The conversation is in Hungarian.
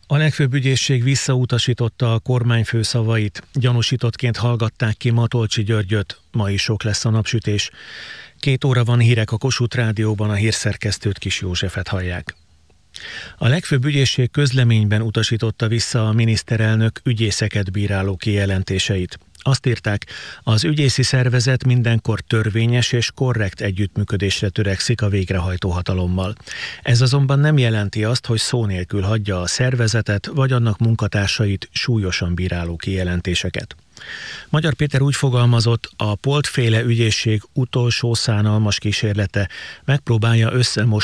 A legfőbb ügyészség visszautasította a kormányfő szavait, gyanúsítottként hallgatták ki Matolcsy Györgyöt, ma is sok lesz a napsütés. 2 óra van, hírek a Kossuth Rádióban, a hírszerkesztőt, Kis Józsefet hallják. A legfőbb ügyészség közleményben utasította vissza a miniszterelnök ügyészeket bíráló kijelentéseit. Azt írták, az ügyészi szervezet mindenkor törvényes és korrekt együttműködésre törekszik a végrehajtó hatalommal. Ez azonban nem jelenti azt, hogy szó nélkül hagyja a szervezetet vagy annak munkatársait súlyosan bíráló kijelentéseket. Magyar Péter úgy fogalmazott, a Polt-féle ügyészség utolsó szánalmas kísérlete megpróbálja összemosni